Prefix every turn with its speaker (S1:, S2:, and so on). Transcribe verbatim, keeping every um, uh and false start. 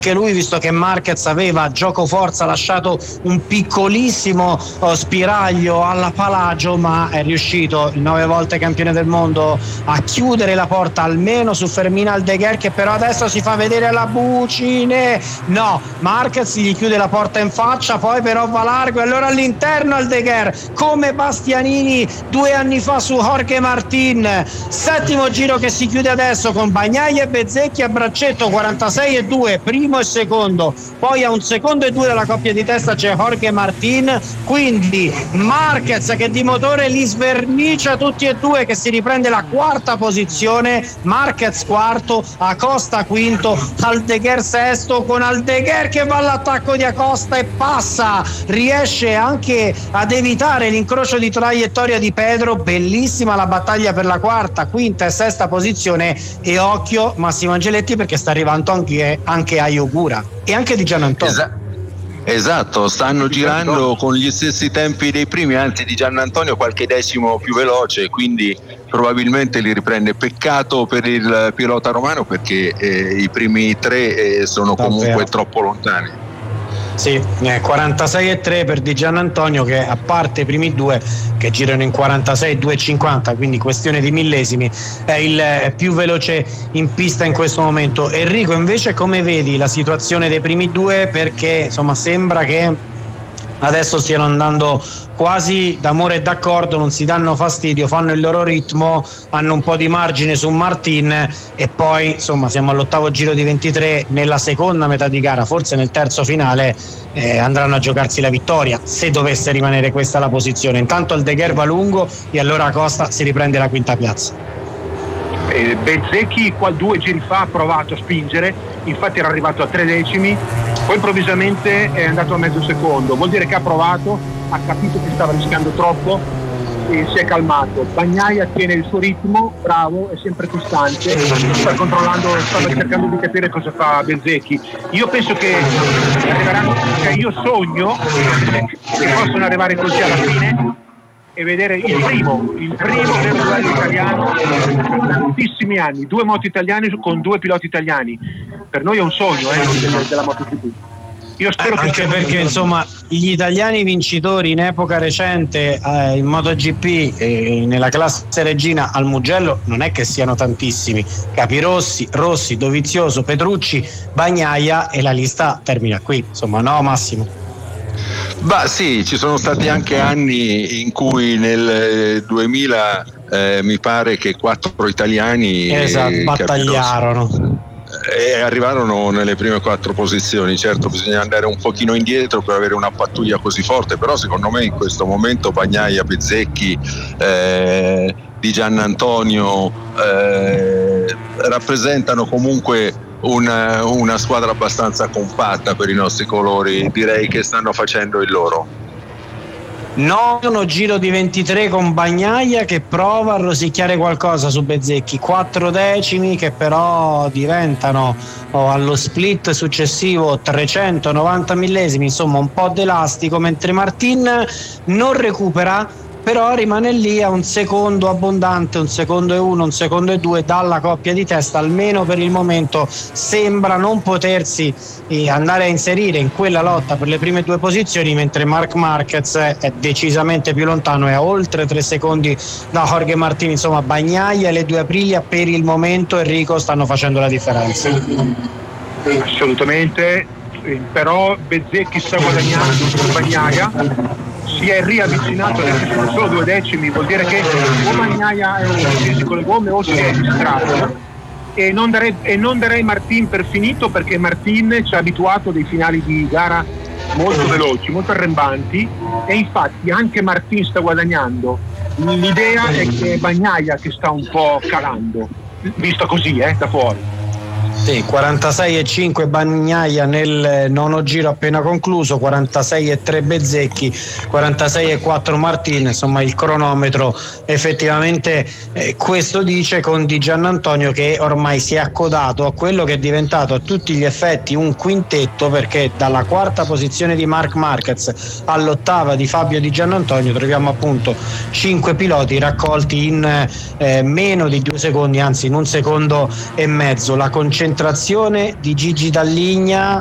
S1: anche lui, visto che Marquez aveva gioco forza lasciato un piccolissimo oh, spiraglio alla Palagio, ma è riuscito, il nove volte campione del mondo, a chiudere la porta almeno su Fermín Aldeguer, che però adesso si fa vedere alla bucine. No, Marquez gli chiude la porta in faccia, poi però va largo e allora all'interno Aldeguer, come Bastianini due anni fa su Jorge Martín. Settimo giro che si chiude adesso con Bagnaia e Bezzecchi a braccetto, quarantasei e due, primo e secondo, poi a un secondo e due dalla coppia di testa c'è Jorge Martín, quindi Marquez che di motore li svernicia tutti e due, che si riprende la quarta posizione, Marquez quarto, Acosta quinto, Aldeguer sesto, con Aldeguer che va all'attacco di Acosta e passa, riesce anche ad evitare l'incrocio di traiettoria di Pedro. Bellissima la battaglia per la quarta, quinta e sesta posizione, e occhio Massimo Angeletti perché sta arrivando anche, anche Ayo Ogura e anche di Giannantonio.
S2: Esatto. Esatto, stanno girando con gli stessi tempi dei primi, anzi di Giannantonio qualche decimo più veloce, quindi probabilmente li riprende. Peccato per il pilota romano perché eh, i primi tre eh, sono
S1: Davvero.
S2: comunque troppo lontani.
S1: Sì, eh, quarantasei e tre per Di Giannantonio, che a parte i primi due che girano in quarantasei due e cinquanta, quindi questione di millesimi, è il più veloce in pista in questo momento. Enrico, invece come vedi la situazione dei primi due? Perché insomma sembra che adesso stiano andando quasi d'amore e d'accordo, non si danno fastidio, fanno il loro ritmo, hanno un po' di margine su Martín e poi insomma siamo all'ottavo giro di ventitré, nella seconda metà di gara, forse nel terzo finale eh, andranno a giocarsi la vittoria, se dovesse rimanere questa la posizione. Intanto Aldeguer va lungo e allora Acosta si riprende la quinta piazza.
S3: eh, Bezzecchi qua due giri fa ha provato a spingere, infatti era arrivato a tre decimi, poi improvvisamente è andato a mezzo secondo, vuol dire che ha provato, ha capito che stava rischiando troppo e si è calmato. Bagnaia tiene il suo ritmo, bravo, è sempre costante, sta controllando, stava cercando di capire cosa fa Bezzecchi. Io penso che arriveranno, cioè io sogno che possono arrivare così alla fine e vedere il primo, il primo vero duello italiano per tantissimi anni, due moto italiani con due piloti italiani. Per noi è un sogno eh, della, della MotoGP. Io spero che
S1: anche perché insomma gli italiani vincitori in epoca recente eh, in MotoGP e nella classe regina al Mugello non è che siano tantissimi. Capirossi, Rossi, Dovizioso, Petrucci, Bagnaia, e la lista termina qui, insomma, no Massimo?
S2: Bah sì, ci sono stati anche anni in cui nel duemila eh, mi pare che quattro italiani
S1: esatto,
S2: eh,
S1: battagliarono
S2: e arrivarono nelle prime quattro posizioni. Certo, bisogna andare un pochino indietro per avere una pattuglia così forte, però secondo me in questo momento Bagnaia, Bezzecchi, eh, Di Giannantonio eh, rappresentano comunque una, una squadra abbastanza compatta per i nostri colori. Direi che stanno facendo il loro.
S1: Nono giro di ventitré con Bagnaia che prova a rosicchiare qualcosa su Bezzecchi, quattro decimi che però diventano oh, allo split successivo trecentonovanta millesimi, insomma un po' d'elastico, mentre Martín non recupera, però rimane lì a un secondo abbondante, un secondo e uno, un secondo e due dalla coppia di testa. Almeno per il momento sembra non potersi eh, andare a inserire in quella lotta per le prime due posizioni, mentre Marc Marquez è decisamente più lontano, è a oltre tre secondi da Jorge Martín. Insomma Bagnaia e le due Aprilia per il momento, Enrico, stanno facendo la differenza.
S3: Assolutamente, però Bezzecchi sta guadagnando con Bagnaia, si è riavvicinato, adesso sono solo due decimi, vuol dire che o Bagnaia è un scesi con le gomme o si è distratto, e non darei, e non darei Martín per finito, perché Martín ci ha abituato a dei finali di gara molto veloci, molto arrembanti, e infatti anche Martín sta guadagnando. L'idea è che è Bagnaia che sta un po' calando, visto così eh, da fuori.
S1: Sì, quarantasei e cinque Bagnaia nel nono giro appena concluso, quarantasei e tre Bezzecchi, quarantasei e quattro Martín. Insomma il cronometro effettivamente eh, questo dice, con Di Giannantonio che ormai si è accodato a quello che è diventato a tutti gli effetti un quintetto, perché dalla quarta posizione di Marc Marquez all'ottava di Fabio Di Giannantonio troviamo appunto cinque piloti raccolti in eh, meno di due secondi, anzi in un secondo e mezzo. La concentrazione concentrazione di Gigi Dalligna